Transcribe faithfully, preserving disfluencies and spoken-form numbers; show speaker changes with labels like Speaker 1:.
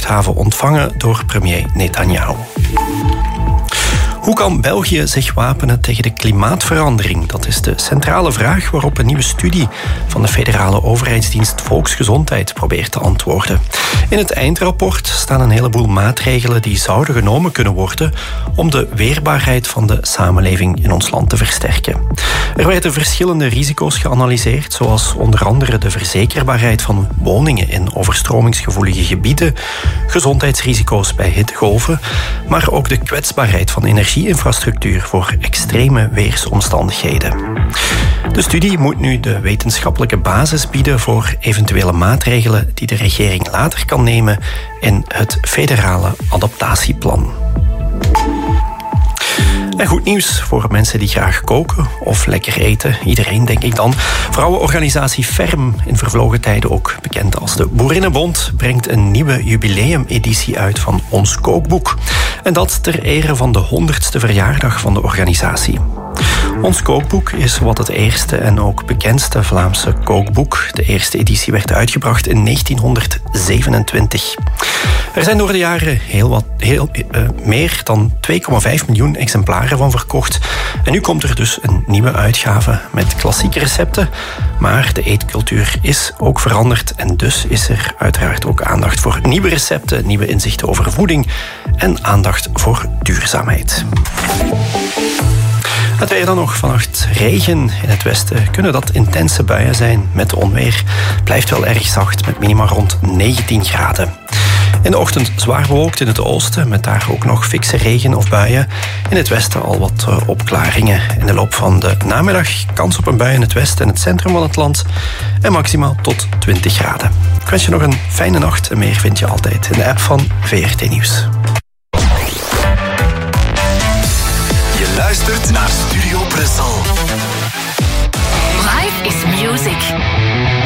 Speaker 1: luchthaven ontvangen door premier Netanyahu. Hoe kan België zich wapenen tegen de klimaatverandering? Dat is de centrale vraag waarop een nieuwe studie van de federale overheidsdienst Volksgezondheid probeert te antwoorden. In het eindrapport staan een heleboel maatregelen die zouden genomen kunnen worden om de weerbaarheid van de samenleving in ons land te versterken. Er werden verschillende risico's geanalyseerd, zoals onder andere de verzekerbaarheid van woningen in overstromingsgevoelige gebieden, gezondheidsrisico's bij hittegolven, maar ook de kwetsbaarheid van energieinfrastructuur voor extreme weersomstandigheden. De studie moet nu de wetenschappelijke basis bieden voor eventuele maatregelen die de regering later kan nemen in het federale adaptatieplan. En goed nieuws voor mensen die graag koken of lekker eten. Iedereen, denk ik dan. Vrouwenorganisatie Ferm, in vervlogen tijden ook bekend als de Boerinnenbond, brengt een nieuwe jubileumeditie uit van Ons Kookboek. En dat ter ere van de honderdste verjaardag van de organisatie. Ons Kookboek is wat het eerste en ook bekendste Vlaamse kookboek. De eerste editie werd uitgebracht in negentienhonderdzevenentwintig. Er zijn door de jaren heel wat, heel, uh, meer dan twee komma vijf miljoen exemplaren van verkocht. En nu komt er dus een nieuwe uitgave met klassieke recepten. Maar de eetcultuur is ook veranderd en dus is er uiteraard ook aandacht voor nieuwe recepten, nieuwe inzichten over voeding en aandacht voor duurzaamheid. Het weer dan nog. Vannacht regen in het westen. Kunnen dat intense buien zijn met onweer. Blijft wel erg zacht met minima rond negentien graden. In de ochtend zwaar bewolkt in het oosten, met daar ook nog fikse regen of buien. In het westen al wat uh, opklaringen. In de loop van de namiddag kans op een bui in het westen en het centrum van het land. En maximaal tot twintig graden. Ik wens je nog een fijne nacht en meer vind je altijd in de app van V R T Nieuws.
Speaker 2: Je luistert naar Studio Brussel.